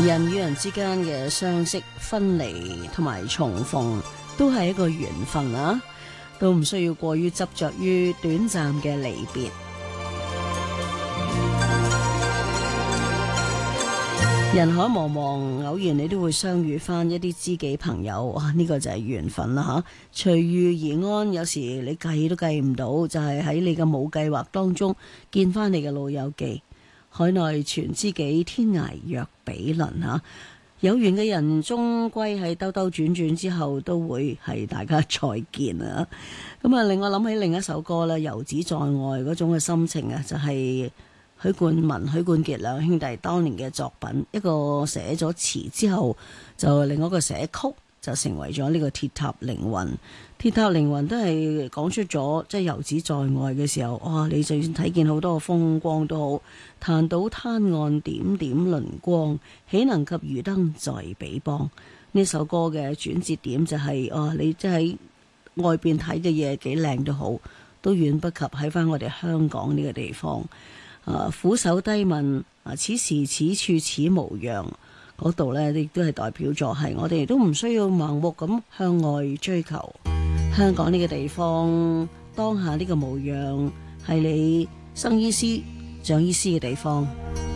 人與人之間嘅相識、分離同埋重逢，都係一個緣分啊！都唔需要過於執着於短暫嘅離別。人海茫茫，偶然你都會相遇翻一啲知己朋友，哇！呢個就係緣分啦吓，隨遇而安。有時你計都計唔到，就係喺你嘅冇計劃當中見翻你嘅老友記。海內存知己，天涯若比鄰吓。有緣嘅人終歸喺兜兜轉轉之後都會係大家再見啊！咁啊，令我諗起另一首歌啦，遊子在外嗰種嘅心情啊，就係許冠文、許冠傑兩兄弟當年嘅作品，一個寫咗詞之後，就另一個寫曲，就成為咗呢個鐵塔凌雲。鐵塔凌雲都係講出咗，即係遊子在外嘅時候，哇！你就算睇見好多風光都好，彈到灘岸點點鱗光，豈能及漁燈在彼邦？呢首歌嘅轉折點就係，你即係外邊睇嘅嘢幾靚都好，都遠不及喺翻我哋香港呢個地方。俯首低問，此時此處此模樣，嗰度呢亦都係代表咗係我哋都唔需要盲目咁向外追求。香港呢個地方，當下呢個模樣係你生醫師長醫師嘅地方。